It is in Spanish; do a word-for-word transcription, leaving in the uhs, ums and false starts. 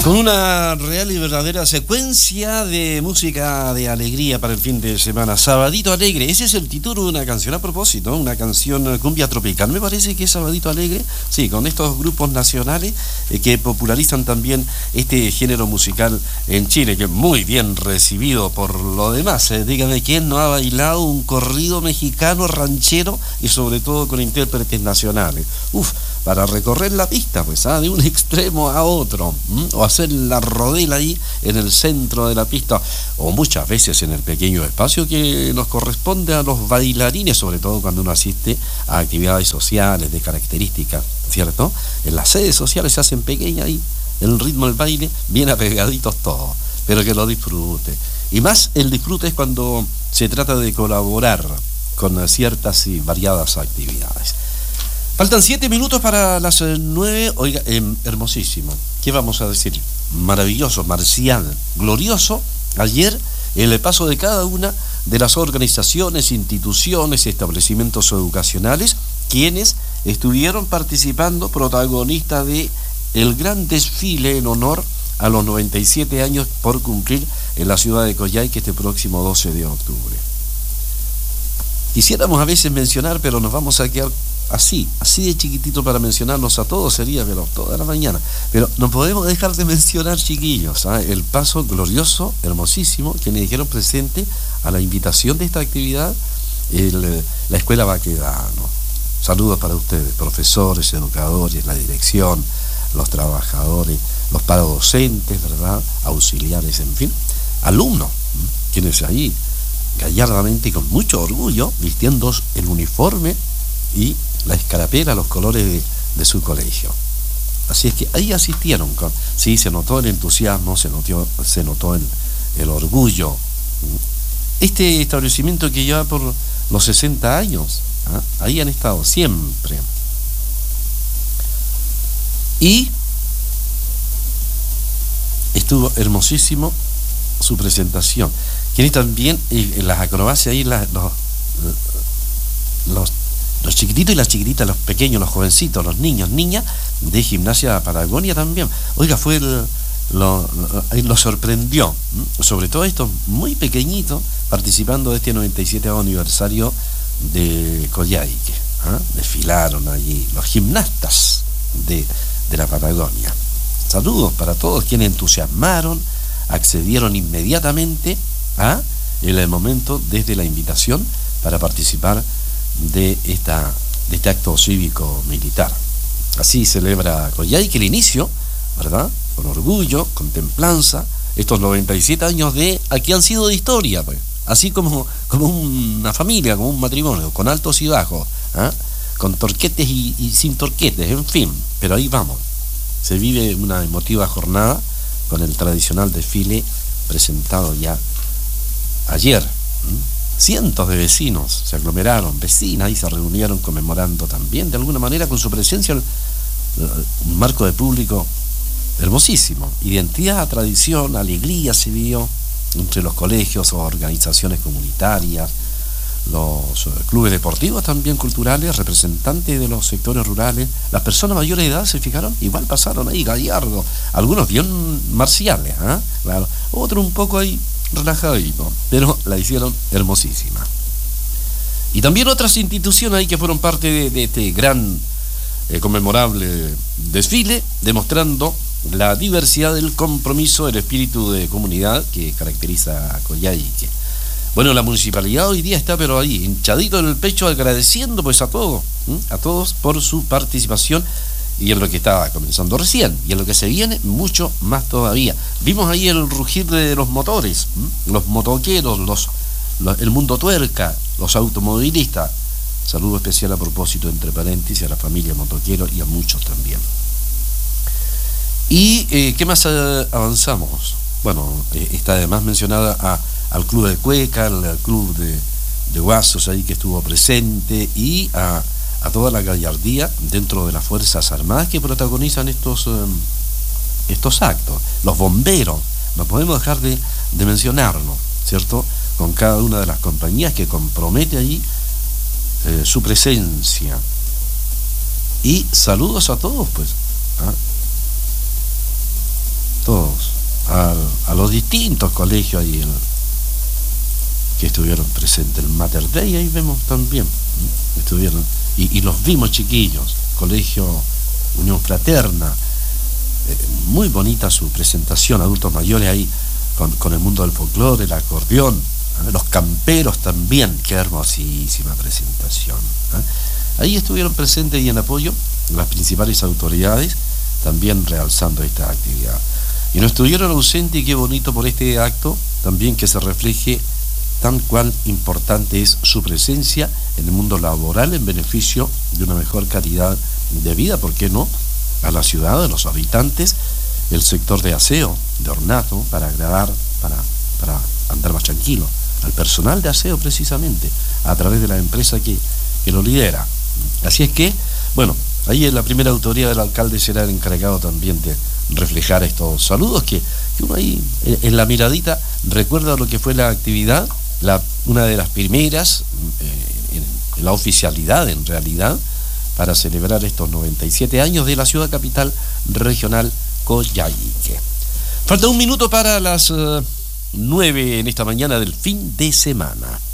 Con una real y verdadera secuencia de música de alegría para el fin de semana. Sabadito Alegre, ese es el título de una canción a propósito, una canción cumbia tropical. Me parece que es Sabadito Alegre, sí, con estos grupos nacionales eh, que popularizan también este género musical en Chile, que es muy bien recibido por lo demás. Eh, dígame quién no ha bailado un corrido mexicano ranchero y sobre todo con intérpretes nacionales. Uf, para recorrer la pista, pues, ¿ah? De un extremo a otro, ¿m? O hacer la rodela ahí en el centro de la pista, o muchas veces en el pequeño espacio que nos corresponde a los bailarines, sobre todo cuando uno asiste a actividades sociales de características, ¿cierto? En las sedes sociales se hacen pequeñas ahí, el ritmo del baile, bien apegaditos todos, pero que lo disfrute. Y más el disfrute es cuando se trata de colaborar con ciertas y variadas actividades. Faltan siete minutos para las nueve. Oiga, eh, hermosísimo. ¿Qué vamos a decir? Maravilloso, marcial, glorioso. Ayer, el paso de cada una de las organizaciones, instituciones, establecimientos educacionales, quienes estuvieron participando, protagonistas de el gran desfile en honor a los noventa y siete años por cumplir en la ciudad de Coyhaique este próximo doce de octubre. Quisiéramos a veces mencionar, pero nos vamos a quedar así, así de chiquitito para mencionarlos a todos, sería pero toda la mañana. Pero no podemos dejar de mencionar, chiquillos, ¿eh? El paso glorioso, hermosísimo, quienes dijeron presente a la invitación de esta actividad, el, la Escuela Baquedano. Saludos para ustedes, profesores, educadores, la dirección, los trabajadores, los paradocentes, ¿verdad? Auxiliares, en fin, alumnos, ¿eh? Quienes ahí gallardamente y con mucho orgullo, vistiendo el uniforme y la escarapela, los colores de, de su colegio. Así es que ahí asistieron, con, sí, se notó el entusiasmo, se notó, se notó el, el orgullo. Este establecimiento que lleva por los sesenta años, ¿eh? Ahí han estado siempre. Y estuvo hermosísimo su presentación. Tiene también eh, las acrobacias ahí, las, los, los, los chiquititos y las chiquititas, los pequeños, los jovencitos, los niños, niñas de Gimnasia Patagonia también. Oiga, fue el, lo, lo, lo sorprendió, ¿m? Sobre todo estos muy pequeñitos participando de este noventa y siete aniversario de Coyhaique. ¿eh? Desfilaron allí los gimnastas de, de la Patagonia. Saludos para todos quienes entusiasmaron, accedieron inmediatamente a el momento desde la invitación para participar de esta de este acto cívico militar. Así celebra Coyhaique el inicio, ¿verdad? Con orgullo, con templanza, estos noventa y siete años de aquí han sido de historia, pues. Así como, como una familia, como un matrimonio, con altos y bajos, ¿eh? Con torquetes y, y sin torquetes, en fin, pero ahí vamos. Se vive una emotiva jornada con el tradicional desfile presentado ya ayer. ¿Mm? Cientos de vecinos se aglomeraron, vecinas, y se reunieron conmemorando también, de alguna manera, con su presencia, un marco de público hermosísimo. Identidad, tradición, alegría se vio entre los colegios o organizaciones comunitarias, los clubes deportivos también culturales, representantes de los sectores rurales, las personas mayores de edad, se fijaron, igual pasaron ahí gallardo, algunos bien marciales, ¿eh? Claro, otros un poco ahí relajaditos, pero la hicieron hermosísima. Y también otras instituciones ahí que fueron parte de, de este gran eh, conmemorable desfile, demostrando la diversidad del compromiso, el espíritu de comunidad que caracteriza a Coyhaique. Bueno, la municipalidad hoy día está pero ahí, hinchadito en el pecho, agradeciendo pues a todos, ¿eh? a todos por su participación, y en lo que estaba comenzando recién, y en lo que se viene mucho más todavía. Vimos ahí el rugir de los motores, ¿eh? los motoqueros, los, los, el mundo tuerca, los automovilistas. Saludo especial a propósito, entre paréntesis, a la familia motoquero y a muchos también. ¿Y eh, qué más eh, avanzamos? Bueno, eh, está además mencionada a al club de Cueca, al, al club de, de Guasos ahí que estuvo presente, y a, a toda la gallardía dentro de las Fuerzas Armadas que protagonizan estos, um, estos actos. Los bomberos, no podemos dejar de, de mencionarlo, ¿cierto? Con cada una de las compañías que compromete allí eh, su presencia. Y saludos a todos, pues. ¿Ah? Todos. los distintos colegios ahí en, que estuvieron presentes, el Mater Dei, ahí vemos también, ¿sí? Estuvieron, y, y los vimos chiquillos, Colegio Unión Fraterna, eh, muy bonita su presentación, adultos mayores ahí con, con el mundo del folclore, el acordeón, ¿eh? Los camperos también, qué hermosísima presentación, ¿eh? Ahí estuvieron presentes y en apoyo las principales autoridades, también realzando esta actividad. Y no estuvieron ausentes, y qué bonito por este acto, también que se refleje tan cual importante es su presencia en el mundo laboral en beneficio de una mejor calidad de vida, ¿por qué no?, a la ciudad, a los habitantes, el sector de aseo, de ornato, para agradar, para, para andar más tranquilo, al personal de aseo precisamente, a través de la empresa que, que lo lidera. Así es que, bueno, ahí en la primera autoridad del alcalde será el encargado también de reflejar estos saludos que, que uno ahí en, en la miradita recuerda lo que fue la actividad, la, una de las primeras eh, en, en la oficialidad en realidad para celebrar estos noventa y siete años de la ciudad capital regional Coyhaique. Falta un minuto para las uh, nueve en esta mañana del fin de semana.